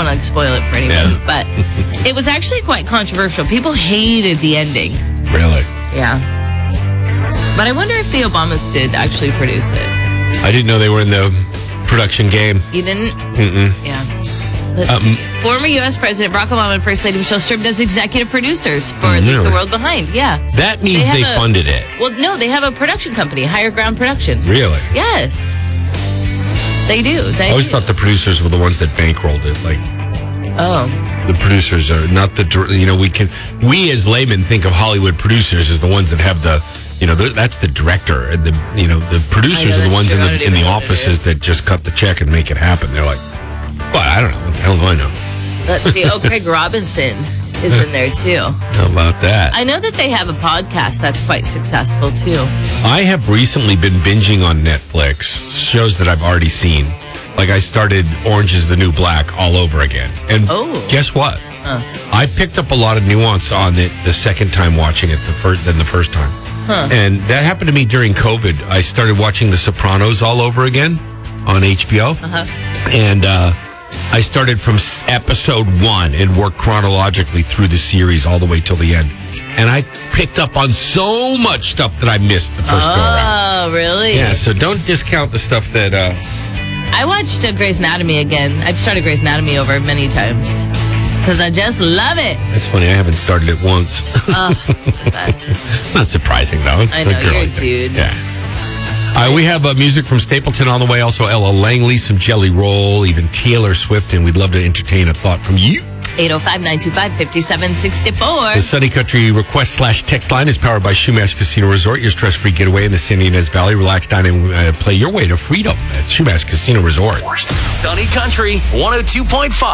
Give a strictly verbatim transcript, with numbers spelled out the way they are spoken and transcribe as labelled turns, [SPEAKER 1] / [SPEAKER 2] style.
[SPEAKER 1] want to spoil it for anyone, yeah. but it was actually quite controversial. People hated the ending.
[SPEAKER 2] Really?
[SPEAKER 1] Yeah. But I wonder if the Obamas did actually produce it.
[SPEAKER 2] I didn't know they were in the production game.
[SPEAKER 1] You didn't?
[SPEAKER 2] Mm-mm.
[SPEAKER 1] Yeah. Let's um, see. Former U S President Barack Obama and First Lady Michelle served as executive producers for Leave really? the World Behind. Yeah.
[SPEAKER 2] That means they, they a, funded it.
[SPEAKER 1] Well, no, they have a production company, Higher Ground Productions.
[SPEAKER 2] Really?
[SPEAKER 1] Yes. They do. They
[SPEAKER 2] I always
[SPEAKER 1] do.
[SPEAKER 2] thought the producers were the ones that bankrolled it. Like,
[SPEAKER 1] oh.
[SPEAKER 2] The producers are not the, you know, we can, we as laymen think of Hollywood producers as the ones that have the, you know, that's the director. And the, you know, the producers know, are the ones in the in the offices that just cut the check and make it happen. They're like, well, I don't know. What the hell do I know?
[SPEAKER 1] Let's see. Oh, Craig Robinson is in there, too.
[SPEAKER 2] How about that?
[SPEAKER 1] I know that they have a podcast that's quite successful, too.
[SPEAKER 2] I have recently been binging on Netflix shows that I've already seen. Like, I started Orange is the New Black all over again. And
[SPEAKER 1] oh.
[SPEAKER 2] guess what?
[SPEAKER 1] Huh.
[SPEAKER 2] I picked up a lot of nuance on it the second time watching it the first, than the first time.
[SPEAKER 1] Huh.
[SPEAKER 2] And that happened to me during COVID. I started watching The Sopranos all over again on H B O.
[SPEAKER 1] Uh-huh.
[SPEAKER 2] And uh, I started from episode one and worked chronologically through the series all the way till the end. And I picked up on so much stuff that I missed the first
[SPEAKER 1] oh,
[SPEAKER 2] go-around.
[SPEAKER 1] Oh, really?
[SPEAKER 2] Yeah, so don't discount the stuff that... Uh,
[SPEAKER 1] I watched uh, Grey's Anatomy again. I've started Grey's Anatomy over many times. Because I just love it.
[SPEAKER 2] That's funny. I haven't started it once.
[SPEAKER 1] Oh,
[SPEAKER 2] not surprising, though. It's
[SPEAKER 1] I know,
[SPEAKER 2] a girly
[SPEAKER 1] you're a
[SPEAKER 2] thing.
[SPEAKER 1] dude.
[SPEAKER 2] Yeah. Uh, we have uh, music from Stapleton on the way. Also, Ella Langley, some Jelly Roll, even Taylor Swift. And we'd love to entertain a thought from you.
[SPEAKER 1] eight oh five, nine two five, five seven six four.
[SPEAKER 2] The Sunny Country request slash text line is powered by Shumash Casino Resort, your stress-free getaway in the San Ynez Valley. Relax, dine, and uh, play your way to freedom at Shumash Casino Resort.
[SPEAKER 3] Sunny Country one oh two point five.